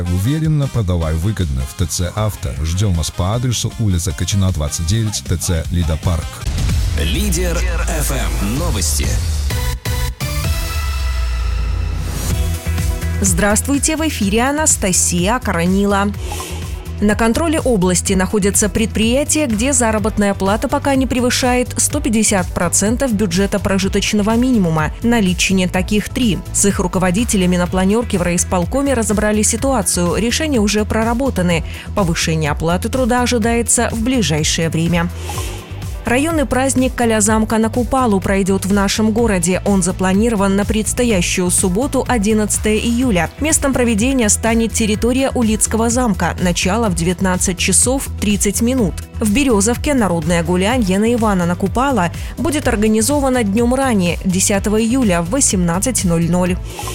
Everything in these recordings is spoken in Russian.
Уверенно, продавай выгодно в ТЦ Авто. Ждем вас по адресу улица Качина, 29, ТЦ Лидопарк. Лидер FM. Новости. Здравствуйте, в эфире Анастасия Коронила. На контроле области находятся предприятия, где заработная плата пока не превышает 150% бюджета прожиточного минимума. Наличие таких 3. С их руководителями на планерке в райисполкоме разобрали ситуацию. Решения уже проработаны. Повышение оплаты труда ожидается в ближайшее время. Районный праздник Калязамка на Купалу пройдет в нашем городе. Он запланирован на предстоящую субботу, 11 июля. Местом проведения станет территория Улицкого замка. Начало в 19 часов 30 минут. В Березовке народное гулянье на Ивана на Купала будет организовано днем ранее, 10 июля в 18:00.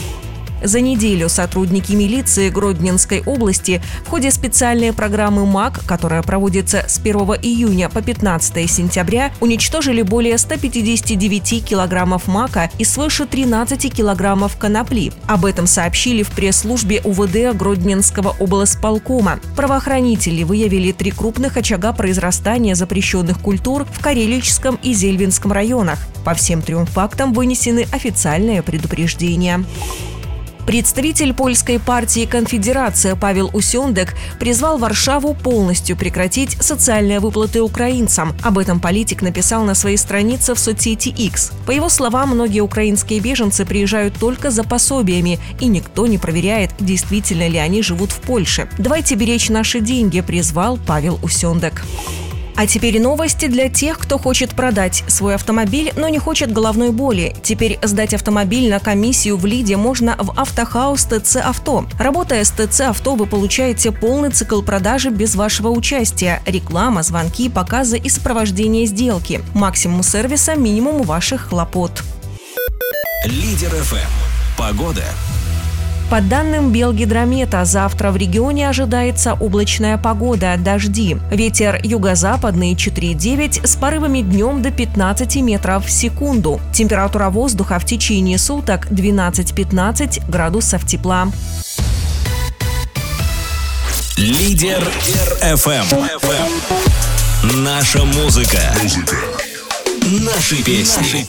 За неделю сотрудники милиции Гродненской области в ходе специальной программы МАК, которая проводится с 1 июня по 15 сентября, уничтожили более 159 килограммов мака и свыше 13 килограммов конопли. Об этом сообщили в пресс-службе УВД Гродненского облсполкома. Правоохранители выявили 3 крупных очага произрастания запрещенных культур в Карелическом и Зельвинском районах. По всем 3 фактам вынесены официальные предупреждения. Представитель польской партии «Конфедерация» Павел Усендек призвал Варшаву полностью прекратить социальные выплаты украинцам. Об этом политик написал на своей странице в соцсети X. По его словам, многие украинские беженцы приезжают только за пособиями, и никто не проверяет, действительно ли они живут в Польше. «Давайте беречь наши деньги», призвал Павел Усендек. А теперь новости для тех, кто хочет продать свой автомобиль, но не хочет головной боли. Теперь сдать автомобиль на комиссию в Лиде можно в Автохаус ТЦ Авто. Работая с ТЦ Авто, вы получаете полный цикл продажи без вашего участия. Реклама, звонки, показы и сопровождение сделки. Максимум сервиса, минимум ваших хлопот. Лидер FM. Погода. По данным Белгидромета, завтра в регионе ожидается облачная погода, дожди. Ветер юго-западный 4,9 с порывами днем до 15 метров в секунду. Температура воздуха в течение суток 12-15 градусов тепла. Лидер FM. Наша музыка. Наши песни.